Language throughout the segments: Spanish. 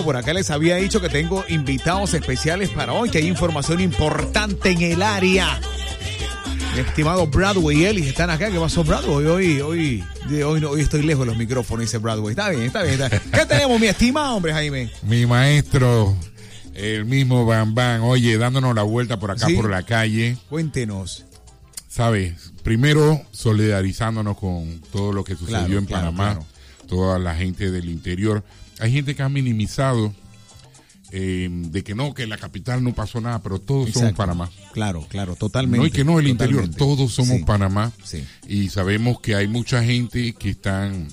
por acá les había dicho que tengo invitados especiales para hoy, que hay información importante en el área. Mi estimado Bradway y Ellis están acá. ¿Qué pasó, Bradway? Hoy estoy lejos de los micrófonos, dice Bradway. Está bien. ¿Qué tenemos, mi estimado, hombre, Jaime? Mi maestro, el mismo Bam Bam, oye, dándonos la vuelta por acá, ¿sí? Por la calle. Cuéntenos. ¿Sabes? Primero, solidarizándonos con todo lo que sucedió en Panamá, toda la gente del interior. Hay gente que ha minimizado de que no, que en la capital no pasó nada, pero todos somos Panamá. Claro, totalmente. No, y que no, el interior, todos somos Panamá. Sí. Y sabemos que hay mucha gente que están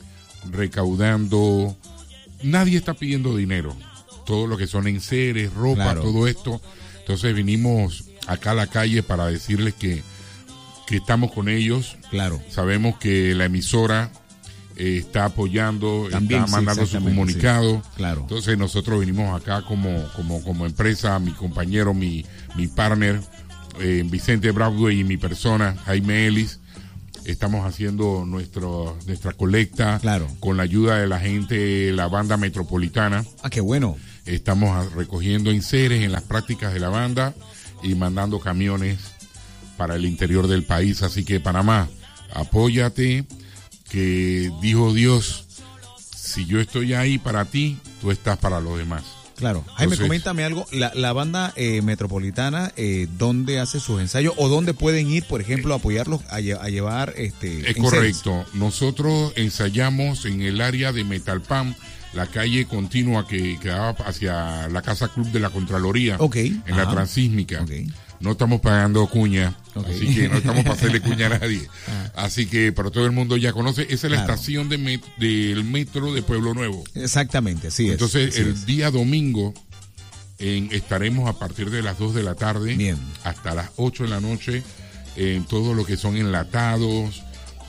recaudando. Nadie está pidiendo dinero. Todo lo que son enseres, ropa, todo esto. Entonces vinimos acá a la calle para decirles que estamos con ellos. Claro. Sabemos que la emisora está apoyando, también, está mandando su comunicado. Sí. Claro. Entonces nosotros venimos acá como empresa, mi compañero, mi partner, Vicente Bradway, y mi persona, Jaime Ellis. Estamos haciendo nuestra colecta con la ayuda de la gente, la banda metropolitana. Ah, qué bueno. Estamos recogiendo enseres en las prácticas de la banda y mandando camiones para el interior del país. Así que Panamá, apóyate, que dijo Dios, si yo estoy ahí para ti, tú estás para los demás. Claro. Jaime, coméntame algo, la banda metropolitana, ¿dónde hace sus ensayos o dónde pueden ir, por ejemplo, a apoyarlos a llevar Es enseres? correcto. Nosotros ensayamos en el área de Metalpam, la calle continua que daba hacia la Casa Club de la Contraloría, en la Transísmica. No estamos pagando cuña, así que no estamos para hacerle cuña a nadie. Así que, pero todo el mundo ya conoce, esa es la estación del metro de Pueblo Nuevo. Exactamente, así es. Entonces, el día domingo estaremos a partir de las 2 de la tarde hasta las 8 de la noche en todo lo que son enlatados,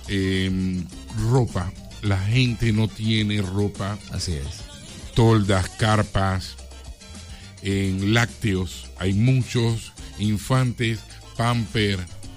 ropa. La gente no tiene ropa. Así es. Toldas, carpas, en lácteos, hay muchos. Infantes, pamper,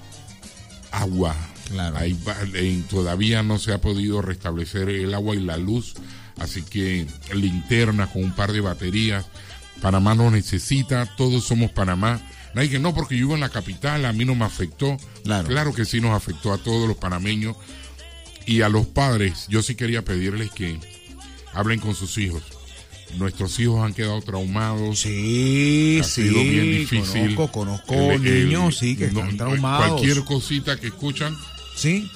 agua. Claro. Todavía no se ha podido restablecer el agua y la luz, así que linterna con un par de baterías. Panamá lo necesita, todos somos Panamá. Nadie que no, porque yo vivo en la capital, a mí no me afectó. Claro que sí nos afectó a todos los panameños. Y a los padres, yo sí quería pedirles que hablen con sus hijos. Nuestros hijos han quedado traumados. Sí, ha sido bien difícil. Conozco niños, que están traumados. Cualquier cosita que escuchan. Sí.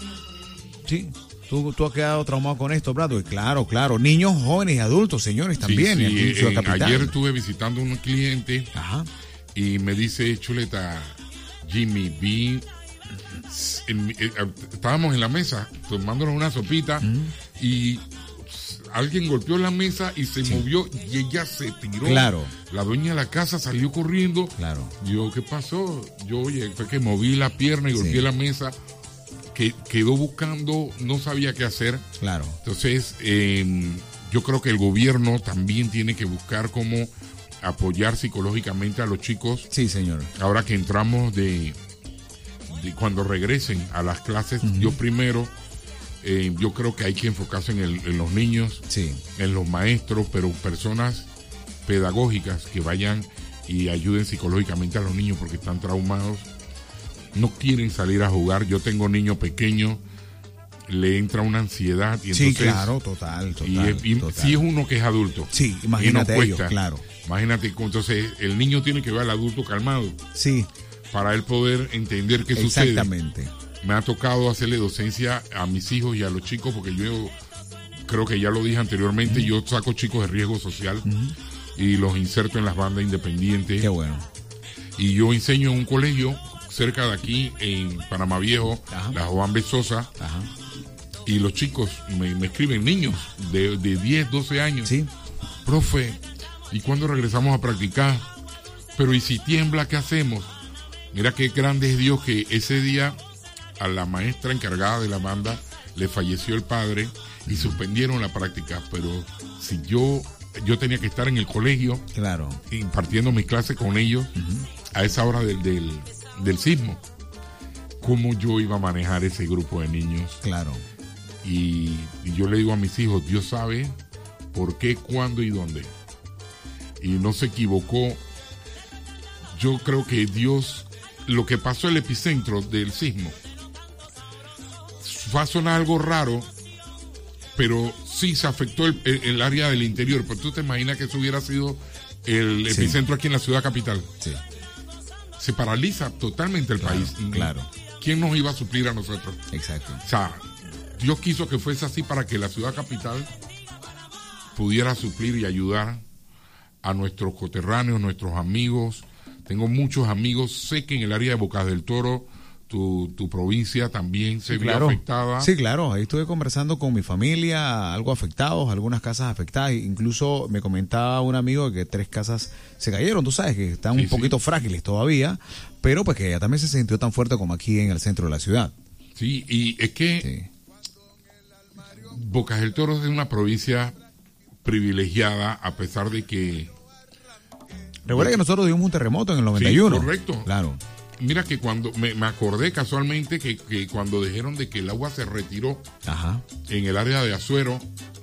Tú has quedado traumado con esto, Brado. Claro. Niños, jóvenes y adultos, señores, también. Sí. Ayer estuve visitando a un cliente y me dice, Chuleta, Jimmy, estábamos en la mesa tomándonos una sopita y alguien golpeó la mesa y se movió y ella se tiró. Claro. La dueña de la casa salió corriendo. Claro. Yo, ¿qué pasó? Fue que moví la pierna y golpeé la mesa. Que quedó buscando, no sabía qué hacer. Claro. Entonces, yo creo que el gobierno también tiene que buscar cómo apoyar psicológicamente a los chicos. Sí, señor. Ahora que entramos de cuando regresen a las clases, yo primero. Yo creo que hay que enfocarse en los niños, en los maestros, pero personas pedagógicas que vayan y ayuden psicológicamente a los niños porque están traumados, no quieren salir a jugar. Yo tengo niños pequeños, le entra una ansiedad y entonces, claro, total. Si es uno que es adulto, imagínate y no cuesta, claro. Imagínate, entonces el niño tiene que ver al adulto calmado, para él poder entender qué sucede. Exactamente. Me ha tocado hacerle docencia a mis hijos y a los chicos, porque yo creo que ya lo dije anteriormente, yo saco chicos de riesgo social y los inserto en las bandas independientes. Qué bueno. Y yo enseño en un colegio cerca de aquí, en Panamá Viejo, la Juan B. Sosa, y los chicos me escriben, niños de 10, 12 años. Sí. Profe, ¿y cuándo regresamos a practicar? Pero ¿y si tiembla, qué hacemos? Mira qué grande es Dios, que ese día a la maestra encargada de la banda le falleció el padre y suspendieron la práctica, pero si yo tenía que estar en el colegio, impartiendo mis clases con ellos a esa hora del sismo, ¿cómo yo iba a manejar ese grupo de niños? Claro. Y yo le digo a mis hijos, Dios sabe por qué, cuándo y dónde. Y no se equivocó. Yo creo que Dios, lo que pasó en el epicentro del sismo, va a sonar algo raro, pero sí se afectó el área del interior. Pero tú te imaginas que eso hubiera sido el epicentro aquí en la ciudad capital. Sí. Se paraliza totalmente el país. Claro. ¿Quién nos iba a suplir a nosotros? Exacto. O sea, Dios quiso que fuese así para que la ciudad capital pudiera suplir y ayudar a nuestros coterráneos, nuestros amigos. Tengo muchos amigos. Sé que en el área de Bocas del Toro, tu provincia también se vio afectada. Sí, claro. Ahí estuve conversando con mi familia, algo afectados, algunas casas afectadas. Incluso me comentaba un amigo que 3 casas se cayeron. Tú sabes que están un poquito frágiles todavía, pero pues que ya también se sintió tan fuerte como aquí en el centro de la ciudad. Sí, y es que Bocas del Toro es una provincia privilegiada, a pesar de que... Recuerda que nosotros tuvimos un terremoto en el 91. Sí, correcto. Claro. Mira que cuando me acordé casualmente que cuando dijeron de que el agua se retiró en el área de Azuero,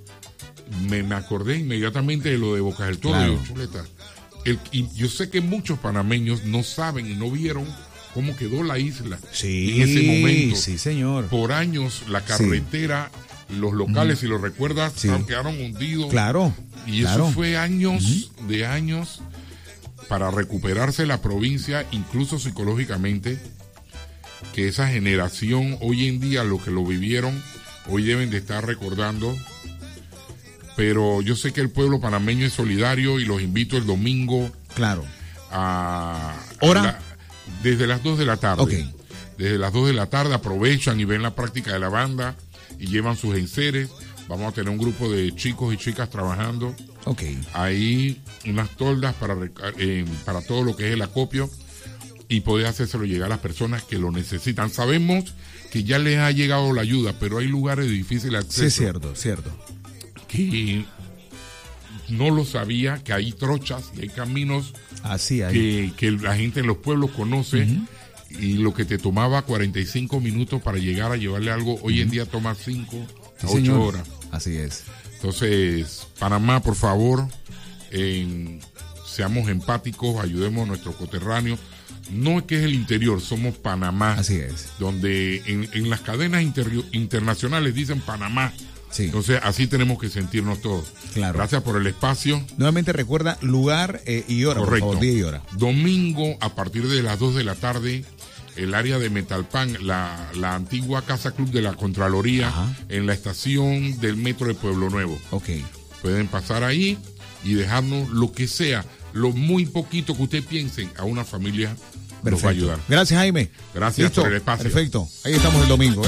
me acordé inmediatamente de lo de Bocas del Toro. Claro. Chuleta. Y yo sé que muchos panameños no saben y no vieron cómo quedó la isla en ese momento. Sí, señor. Por años la carretera, los locales, si lo recuerdas, quedaron hundidos. Claro. Y eso fue años de años para recuperarse la provincia, incluso psicológicamente, que esa generación hoy en día, lo que lo vivieron, hoy deben de estar recordando. Pero yo sé que el pueblo panameño es solidario y los invito el domingo. Claro. ¿Hora? Desde las 2 de la tarde. Okay. Desde las 2 de la tarde aprovechan y ven la práctica de la banda y llevan sus enseres. Vamos a tener un grupo de chicos y chicas trabajando. Ahí unas toldas para todo lo que es el acopio y poder hacérselo llegar a las personas que lo necesitan. Sabemos que ya les ha llegado la ayuda, pero hay lugares de difícil acceso. Sí, es cierto. Que no lo sabía, que hay trochas y hay caminos que la gente en los pueblos conoce. Y lo que te tomaba 45 minutos para llegar a llevarle algo, hoy en día toma 5 a 8 horas. Así es. Entonces, Panamá, por favor, seamos empáticos, ayudemos a nuestros coterráneos. No es que es el interior, somos Panamá. Así es. Donde en las cadenas internacionales dicen Panamá. Sí. Entonces, así tenemos que sentirnos todos. Claro. Gracias por el espacio. Nuevamente recuerda lugar y hora. Correcto. Por favor, día y hora. Domingo, a partir de las 2 de la tarde, el área de Metalpan, la antigua Casa Club de la Contraloría, en la estación del metro de Pueblo Nuevo. Pueden pasar ahí y dejarnos lo que sea, lo muy poquito que ustedes piensen, a una familia nos va a ayudar. Gracias, Jaime. Gracias por el espacio. Perfecto. Ahí estamos el domingo.